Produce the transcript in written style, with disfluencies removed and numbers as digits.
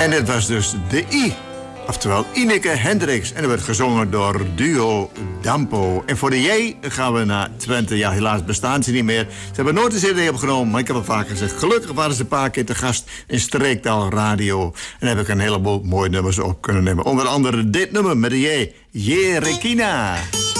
En dit was dus de I. Oftewel Ineke Hendricks. En dat werd gezongen door Duo Dampo. En voor de J gaan we naar Twente. Ja, helaas bestaan ze niet meer. Ze hebben nooit een CD opgenomen. Maar ik heb al vaker gezegd. Gelukkig waren ze een paar keer te gast in Streektaal Radio. En daar heb ik een heleboel mooie nummers op kunnen nemen. Onder andere dit nummer met de J. Jerekina.